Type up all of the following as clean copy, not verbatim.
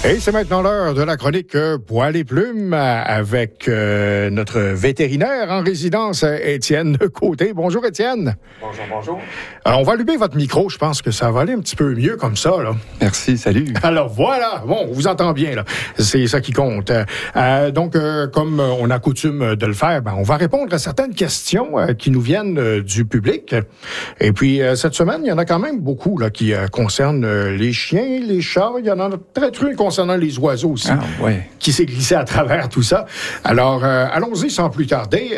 Et c'est maintenant l'heure de la chronique Poil et Plumes avec notre vétérinaire en résidence, Étienne Côté. Bonjour, Étienne. Bonjour. Alors, on va allumer votre micro. Je pense que ça va aller un petit peu mieux comme ça, là. Merci, salut. Alors, voilà. Bon, on vous entend bien, là. C'est ça qui compte. Donc, comme on a coutume de le faire, on va répondre à certaines questions qui nous viennent du public. Et puis, cette semaine, il y en a quand même beaucoup là, qui concernent les chiens, les chats. Il y en a peut-être une concernant les oiseaux aussi, qui s'est glissé à travers tout ça. Alors, allons-y sans plus tarder.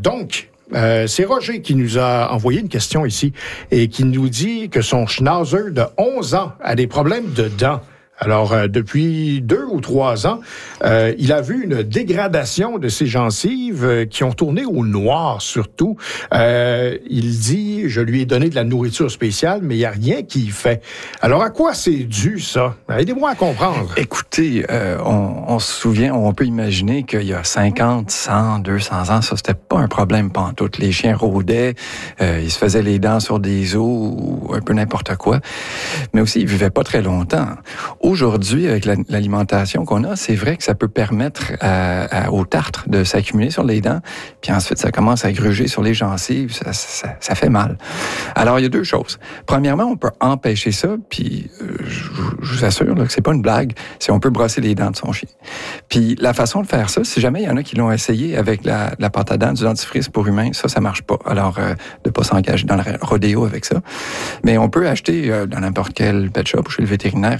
C'est Roger qui nous a envoyé une question ici et qui nous dit que son schnauzer de 11 ans a des problèmes de dents. Alors, depuis 2 ou 3 ans, il a vu une dégradation de ses gencives qui ont tourné au noir surtout. Il dit, je lui ai donné de la nourriture spéciale, mais il n'y a rien qui y fait. Alors, à quoi c'est dû, ça? Aidez-moi à comprendre. Écoutez, on se souvient, on peut imaginer qu'il y a 50, 100, 200 ans, ça, c'était pas un problème pantoute. Les chiens rôdaient, ils se faisaient les dents sur des os ou un peu n'importe quoi. Mais aussi, ils vivaient pas très longtemps. Aujourd'hui, avec l'alimentation qu'on a, c'est vrai que ça peut permettre au tartre de s'accumuler sur les dents, puis ensuite, ça commence à gruger sur les gencives, ça fait mal. Alors, il y a 2 choses. Premièrement, on peut empêcher ça, puis je vous assure là, que c'est pas une blague, c'est on peut brosser les dents de son chien. Puis la façon de faire ça, si jamais il y en a qui l'ont essayé avec la pâte à dents du dentifrice pour humains, ça marche pas. Alors, de pas s'engager dans le rodéo avec ça. Mais on peut acheter dans n'importe quel pet shop ou chez le vétérinaire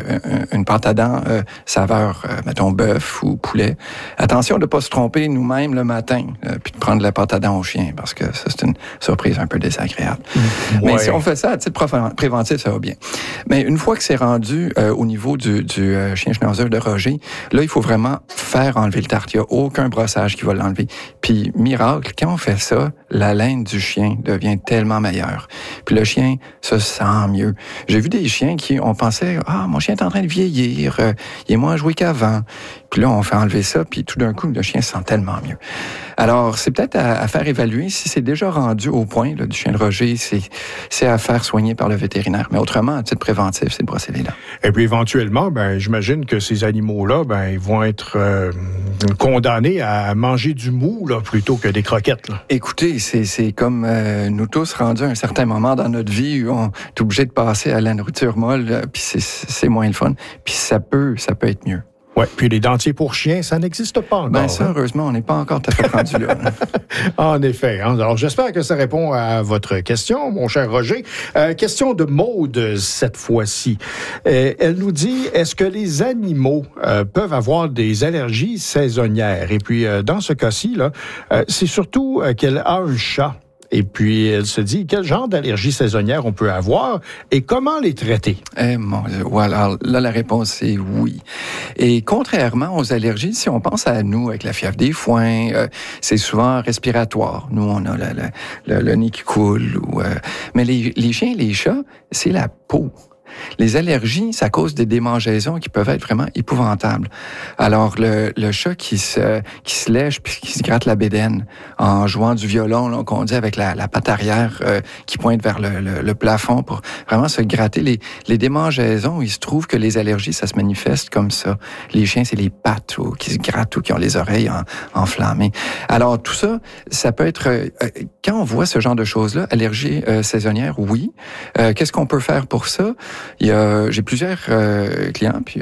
une pâte à dents saveur, mettons, bœuf ou poulet. Attention de pas se tromper nous-mêmes le matin, puis de prendre la pâte à dents au chien, parce que ça, c'est une surprise un peu désagréable. Mais si on fait ça à titre préventif, ça va bien. Mais une fois que c'est rendu au niveau du chien schnauzer de Roger, là, il faut vraiment faire enlever le tartre. Il n'y a aucun brossage qui va l'enlever. Puis, miracle, quand on fait ça, la laine du chien devient tellement meilleure. Puis le chien se sent mieux. J'ai vu des chiens qui, on pensait, mon chien est en train de vieillir, il est moins joué qu'avant. Puis là, on fait enlever ça, puis tout d'un coup, le chien se sent tellement mieux. Alors, c'est peut-être à faire évaluer si c'est déjà rendu au point là, du chien de Roger, c'est à faire soigner par le vétérinaire. Mais autrement, à titre préventif, c'est de brosser les dents. Et puis éventuellement, j'imagine que ces animaux-là, ils vont être condamnés à manger du mou là, plutôt que des croquettes. Là. Écoutez, c'est comme nous tous rendus à un certain moment dans notre vie où on est obligé de passer à la nourriture molle, puis c'est moins le fun. Puis ça peut être mieux. Oui, puis les dentiers pour chiens, ça n'existe pas encore. Ça, heureusement, on n'est pas encore tout à fait rendu là. En effet. Alors, j'espère que ça répond à votre question, mon cher Roger. Question de Maude, cette fois-ci. Elle nous dit, est-ce que les animaux peuvent avoir des allergies saisonnières? Et puis, dans ce cas-ci, là, c'est surtout qu'elle a un chat. Et puis, elle se dit, quel genre d'allergie saisonnière on peut avoir et comment les traiter? Mon Dieu, voilà. Là, la réponse est oui. Et contrairement aux allergies, si on pense à nous, avec la fièvre des foins, c'est souvent respiratoire. Nous, on a le nez qui coule. Mais les chiens et les chats, c'est la peau. Les allergies, ça cause des démangeaisons qui peuvent être vraiment épouvantables. Alors, le chat qui se lèche puis qui se gratte la bédaine en jouant du violon, là, qu'on dit avec la patte arrière qui pointe vers le plafond pour vraiment se gratter les démangeaisons, il se trouve que les allergies, ça se manifeste comme ça. Les chiens, c'est les pattes qui se grattent ou qui ont les oreilles enflammées. Alors, tout ça, ça peut être... quand on voit ce genre de choses-là, allergie saisonnière, oui. Qu'est-ce qu'on peut faire pour ça? J'ai plusieurs clients, puis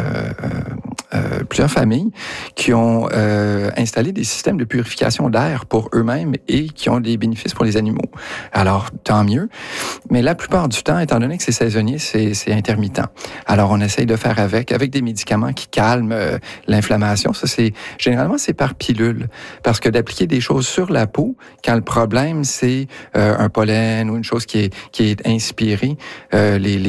plusieurs familles qui ont installé des systèmes de purification d'air pour eux-mêmes et qui ont des bénéfices pour les animaux. Alors, tant mieux. Mais la plupart du temps, étant donné que c'est saisonnier, c'est intermittent. Alors, on essaye de faire avec des médicaments qui calment l'inflammation. Ça, généralement, c'est par pilule. Parce que d'appliquer des choses sur la peau, quand le problème, c'est un pollen ou une chose qui est inspirée, les